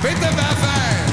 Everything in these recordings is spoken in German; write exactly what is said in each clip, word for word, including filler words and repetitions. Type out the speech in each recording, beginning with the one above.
Bitte werfen!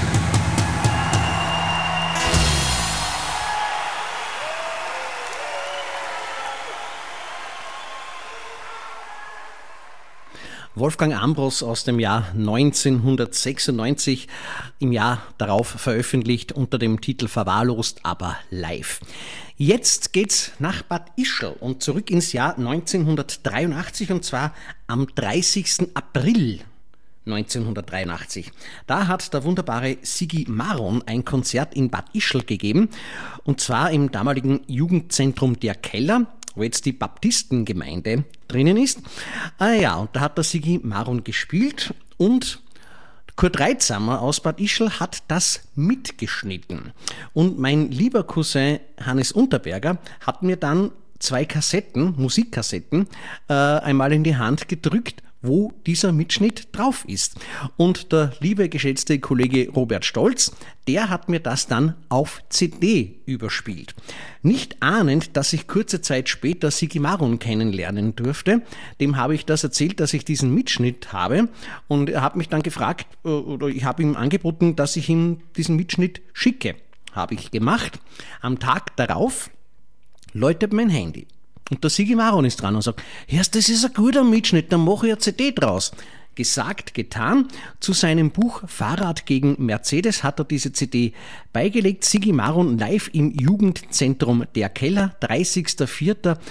Wolfgang Ambros aus dem Jahr neunzehnhundertsechsundneunzig, im Jahr darauf veröffentlicht unter dem Titel Verwahrlost, aber live. Jetzt geht's nach Bad Ischl und zurück ins Jahr neunzehnhundertdreiundachtzig, und zwar am dreißigsten April neunzehnhundertdreiundachtzig. Da hat der wunderbare Sigi Maron ein Konzert in Bad Ischl gegeben, und zwar im damaligen Jugendzentrum Der Keller, wo jetzt die Baptistengemeinde drinnen ist. Ah ja, und da hat der Sigi Maron gespielt und Kurt Reitsamer aus Bad Ischl hat das mitgeschnitten. Und mein lieber Cousin Hannes Unterberger hat mir dann zwei Kassetten, Musikkassetten, äh, einmal in die Hand gedrückt, wo dieser Mitschnitt drauf ist. Und der liebe, geschätzte Kollege Robert Stolz, der hat mir das dann auf C D überspielt. Nicht ahnend, dass ich kurze Zeit später Sigi Maron kennenlernen durfte, dem habe ich das erzählt, dass ich diesen Mitschnitt habe, und er hat mich dann gefragt, oder ich habe ihm angeboten, dass ich ihm diesen Mitschnitt schicke. Habe ich gemacht. Am Tag darauf läutet mein Handy. Und der Sigi Maron ist dran und sagt, Herrst, das ist ein guter Mitschnitt, dann mache ich eine C D draus. Gesagt, getan. Zu seinem Buch Fahrrad gegen Mercedes hat er diese C D beigelegt. Sigi Maron live im Jugendzentrum Der Keller, dreißigster vierter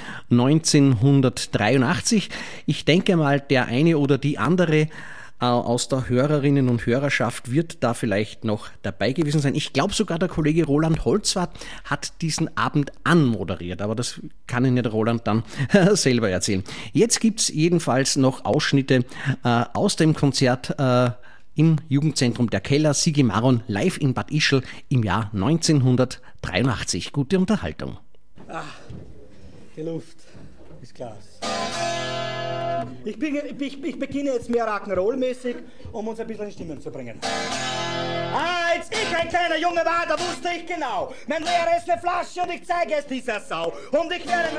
neunzehnhundertdreiundachtzig. Ich denke mal, der eine oder die andere aus der Hörerinnen- und Hörerschaft wird da vielleicht noch dabei gewesen sein. Ich glaube sogar, der Kollege Roland Holzwart hat diesen Abend anmoderiert, aber das kann Ihnen der Roland dann selber erzählen. Jetzt gibt es jedenfalls noch Ausschnitte äh, aus dem Konzert äh, im Jugendzentrum Der Keller, Sigi Maron live in Bad Ischl im Jahr neunzehnhundertdreiundachtzig. Gute Unterhaltung. Ah, die Luft ist klar. Ich, bin, ich, ich beginne jetzt mehr Rock'n'Roll-mäßig, um uns ein bisschen in Stimmung zu bringen. Als ich ein kleiner Junge war, da wusste ich genau, mein Lehrer ist eine Flasche und ich zeige es dieser Sau. Und ich werde